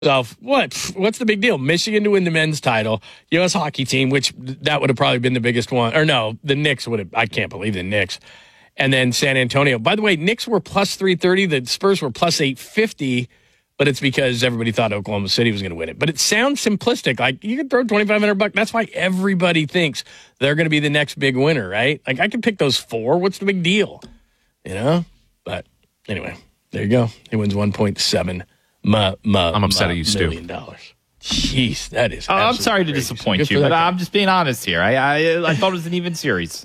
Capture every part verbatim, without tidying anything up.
So what? What's the big deal? Michigan to win the men's title, U S hockey team, which that would have probably been the biggest one. Or no, the Knicks would have. I can't believe the Knicks. And then San Antonio. By the way, Knicks were plus three thirty. The Spurs were plus eight fifty. But it's because everybody thought Oklahoma City was going to win it. But it sounds simplistic. Like, you can throw twenty-five hundred bucks. That's why everybody thinks they're going to be the next big winner, right? Like, I can pick those four. What's the big deal? You know? But anyway, there you go. He wins one point seven ma, ma, I'm upset ma, at you, million dollars. Jeez, that is oh, I'm sorry crazy. to disappoint you, but I'm just being honest here. I, I, I thought it was an even series.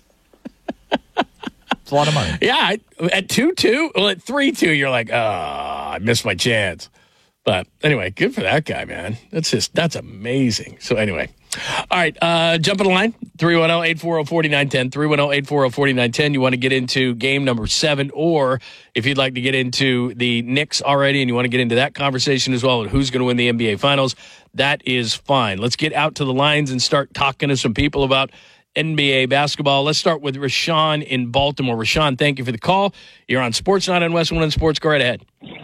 It's a lot of money. Yeah, at two two, well, at three two, you're like, oh, I missed my chance. But anyway, good for that guy, man. That's just, that's amazing. So anyway, all right, uh, jump on the line, three one zero, eight four zero, four nine one zero, three one zero, eight four zero, four nine one zero. You want to get into game number seven, or if you'd like to get into the Knicks already and you want to get into that conversation as well and who's going to win the N B A Finals, that is fine. Let's get out to the lines and start talking to some people about N B A basketball. Let's start with Rashawn in Baltimore. Rashawn, thank you for the call. You're on Sports Night on West One Sports. Go right ahead.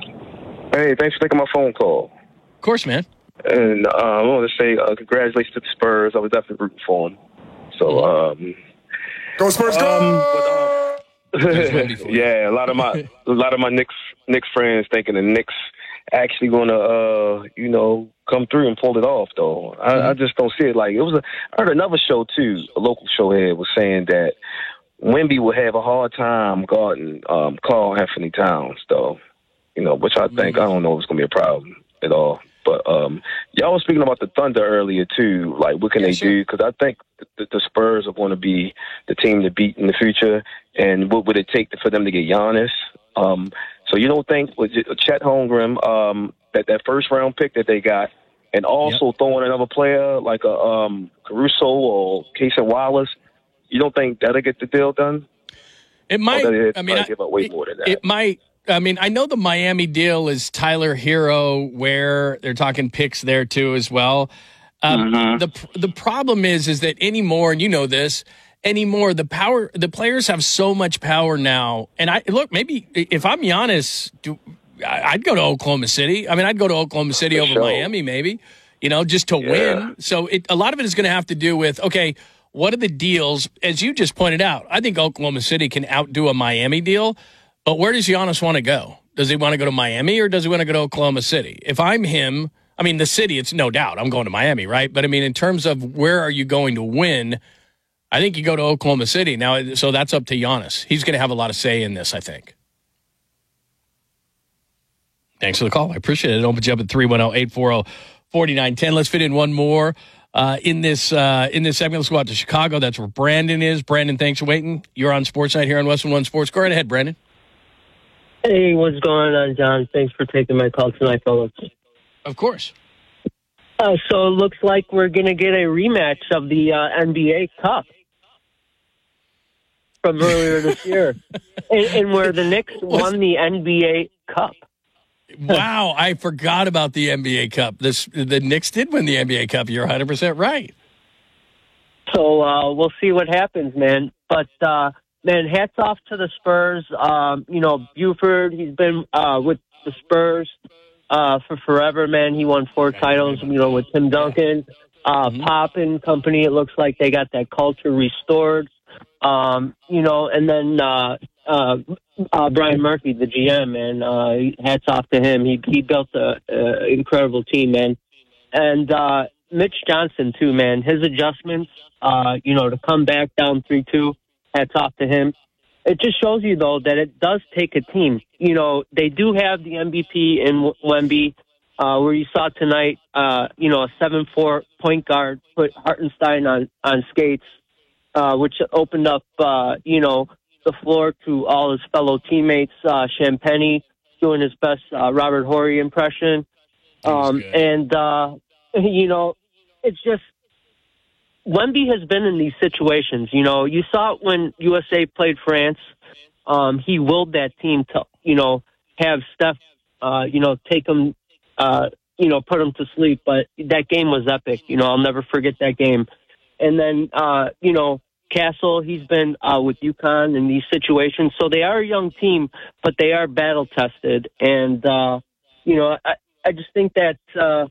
Hey, thanks for taking my phone call. Of course, man. And uh, I want to say uh, congratulations to the Spurs. I was definitely rooting for them. So, um, go Spurs, go! Um, but, uh, yeah, a lot of my a lot of my Knicks Knicks friends thinking the Knicks actually going to uh, you know come through and pull it off. Though I, mm-hmm. I just don't see it. Like it was. A, I heard another show too. A local show head was saying that Wemby would have a hard time guarding um, Karl Anthony Towns, though. You know, which I think, I don't know if it's going to be a problem at all. But um, y'all was speaking about the Thunder earlier, too. Like, what can yeah, they sure. do? Because I think the, the Spurs are going to be the team to beat in the future. And what would it take for them to get Giannis? Um, so you don't think with Chet Holmgren, um, that that first-round pick that they got, and also yep. throwing another player like a um, Caruso or Casey Wallace, you don't think that'll get the deal done? It might. It, I mean, I, give up way more than that. It might. I mean, I know the Miami deal is Tyler Hero, where they're talking picks there too as well. Um, mm-hmm. The the problem is, is that anymore, and you know this, anymore the power, the players have so much power now. And I look, maybe if I'm Giannis, do, I'd go to Oklahoma City. I mean, I'd go to Oklahoma City For over sure. Miami, maybe. You know, just to yeah. win. So it, a lot of it is going to have to do with okay, what are the deals? As you just pointed out, I think Oklahoma City can outdo a Miami deal. But where does Giannis want to go? Does he want to go to Miami or does he want to go to Oklahoma City? If I'm him, I mean, the city, it's no doubt I'm going to Miami, right? But, I mean, in terms of where are you going to win, I think you go to Oklahoma City. Now, so that's up to Giannis. He's going to have a lot of say in this, I think. Thanks for the call. I appreciate it. Don't put you up at three one zero, eight four zero, four nine one zero. Let's fit in one more uh, in this uh, in this segment. Let's go out to Chicago. That's where Brandon is. Brandon, thanks for waiting. You're on Sports Night here on Western One Sports. Go right ahead, Brandon. Hey, what's going on, John? Thanks for taking my call tonight, fellas. Of course. Uh, so it looks like we're going to get a rematch of the uh, N B A Cup from earlier this year, and, and where the Knicks won the N B A Cup. Wow, I forgot about the N B A Cup. This the Knicks did win the N B A Cup. You're one hundred percent right. So uh, we'll see what happens, man. But uh, man, hats off to the Spurs. Um, you know, Buford, he's been uh, with the Spurs uh, for forever, man. He won four titles, you know, with Tim Duncan. Uh, mm-hmm. Pop and company, it looks like they got that culture restored. Um, you know, and then uh, uh, uh, Brian Murphy, the G M, man, uh, hats off to him. He he built an incredible team, man. And uh, Mitch Johnson, too, man. His adjustments, uh, you know, to come back down three two, hats off to him. It just shows you, though, that it does take a team. You know, they do have the M V P in Wemby, uh, where you saw tonight, uh, you know, a seven four point guard put Hartenstein on, on skates, uh, which opened up, uh, you know, the floor to all his fellow teammates. Uh, Champagny doing his best uh, Robert Horry impression. Um, and, uh, you know, it's just, Wemby has been in these situations. You know, you saw it when U S A played France. Um, he willed that team to, you know, have Steph, uh, you know, take him, uh, you know, put him to sleep. But that game was epic. You know, I'll never forget that game. And then, uh, you know, Castle, he's been uh, with UConn in these situations. So they are a young team, but they are battle tested. And, uh, you know, I, I just think that uh,